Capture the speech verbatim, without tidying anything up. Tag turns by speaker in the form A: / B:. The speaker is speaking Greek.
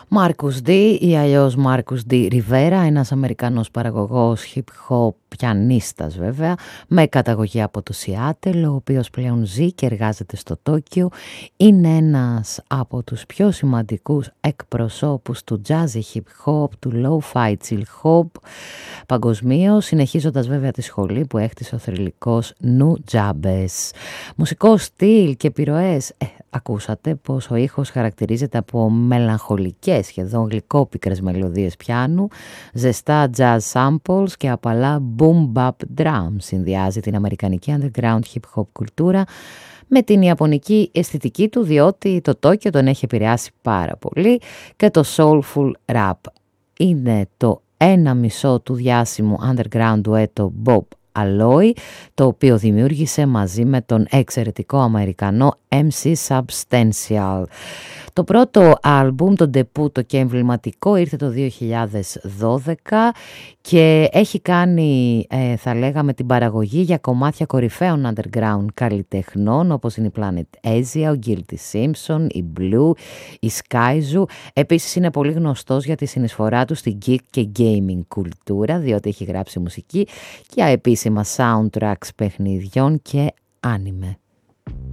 A: Marcus D ή αλλιώς Marcus D. Rivera, ένας Αμερικανός παραγωγός hip-hop, πιανίστας βέβαια, με καταγωγή από το Σιάτελ, ο οποίος πλέον ζει και εργάζεται στο Τόκιο. Είναι ένας από τους πιο σημαντικούς εκπροσώπους του jazzy hip-hop, του lo-fi chill hop παγκοσμίως, συνεχίζοντας βέβαια τη σχολή που έκτισε ο θρυλικός Νου Τζάμπες. Μουσικό στυλ και επιρροές, ε, ακούσατε πως ο ήχος χαρακτηρίζεται από μελαγχολικές, σχεδόν γλυκόπικρες μελωδίες πιάνου, ζεστά jazz samples και απαλά boom bap drum. Συνδυάζει την αμερικανική underground hip hop κουλτούρα με την ιαπωνική αισθητική του, διότι το Τόκιο τον έχει επηρεάσει πάρα πολύ, και το soulful rap. Είναι το ένα μισό του διάσημου underground ντουέτο Bob Alloy, το οποίο δημιούργησε μαζί με τον εξαιρετικό Αμερικανό εμ σι Substantial. Το πρώτο άλμπουμ, το ντεπούτο και εμβληματικό, ήρθε το δύο χιλιάδες δώδεκα και έχει κάνει, ε, θα λέγαμε, την παραγωγή για κομμάτια κορυφαίων underground καλλιτεχνών, όπως είναι η Planet Asia, ο Guilty Simpson, η Blue, η Skyzoo. Επίσης είναι πολύ γνωστός για τη συνεισφορά του στην geek και gaming κουλτούρα, διότι έχει γράψει μουσική για επίσημα soundtracks παιχνιδιών και anime.